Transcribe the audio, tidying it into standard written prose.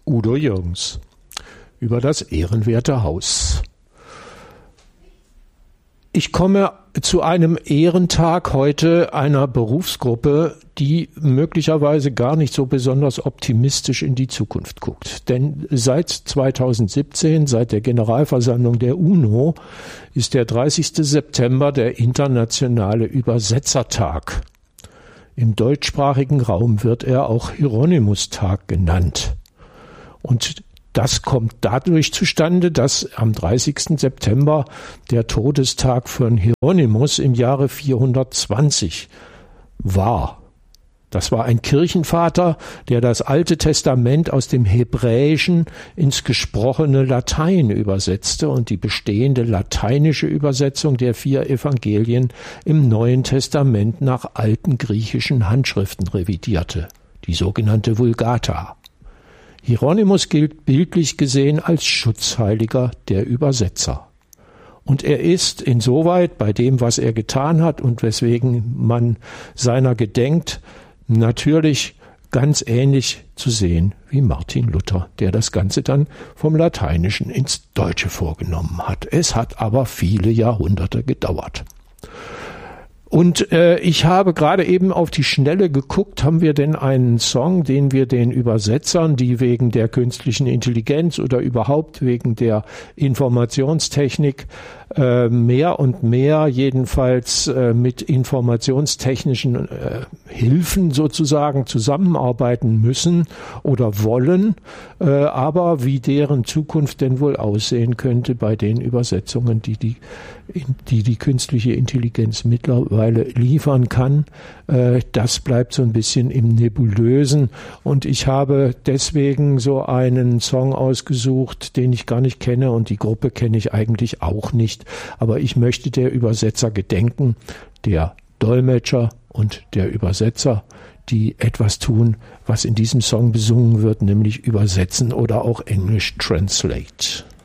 Udo Jürgens über das ehrenwerte Haus. Ich komme zu einem Ehrentag heute einer Berufsgruppe, die möglicherweise gar nicht so besonders optimistisch in die Zukunft guckt. Denn seit 2017, seit der Generalversammlung der UNO, ist der 30. September der internationale Übersetzertag. Im deutschsprachigen Raum wird er auch Hieronymus-Tag genannt. Und das kommt dadurch zustande, dass am 30. September der Todestag von Hieronymus im Jahre 420 war. Das war ein Kirchenvater, der das Alte Testament aus dem Hebräischen ins gesprochene Latein übersetzte und die bestehende lateinische Übersetzung der 4 Evangelien im Neuen Testament nach alten griechischen Handschriften revidierte, die sogenannte Vulgata. Hieronymus gilt bildlich gesehen als Schutzheiliger der Übersetzer. Und er ist insoweit bei dem, was er getan hat und weswegen man seiner gedenkt, natürlich ganz ähnlich zu sehen wie Martin Luther, der das Ganze dann vom Lateinischen ins Deutsche vorgenommen hat. Es hat aber viele Jahrhunderte gedauert. Und ich habe gerade eben auf die Schnelle geguckt, haben wir denn einen Song, den wir den Übersetzern, die wegen der künstlichen Intelligenz oder überhaupt wegen der Informationstechnik mehr und mehr jedenfalls mit informationstechnischen Hilfen sozusagen zusammenarbeiten müssen oder wollen, aber wie deren Zukunft denn wohl aussehen könnte bei den Übersetzungen, die künstliche Intelligenz mittlerweile liefern kann, das bleibt so ein bisschen im Nebulösen. Und ich habe deswegen so einen Song ausgesucht, den ich gar nicht kenne und die Gruppe kenne ich eigentlich auch nicht. Aber ich möchte der Übersetzer gedenken, der Dolmetscher und der Übersetzer, die etwas tun, was in diesem Song besungen wird, nämlich übersetzen oder auch Englisch translate.